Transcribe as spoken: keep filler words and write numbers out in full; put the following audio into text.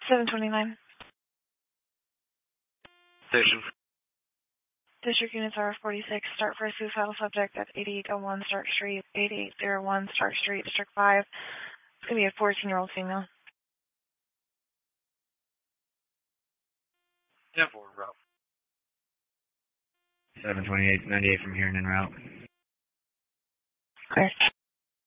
seven twenty-nine. Station. District units are forty-six. Start for a suicidal subject at eighty-eight oh one Stark Street, eighty-eight oh one Stark Street, District five. It's going to be a fourteen-year-old female. Yeah, forward route. seven twenty-eight, ninety-eight from here and en route. Clear.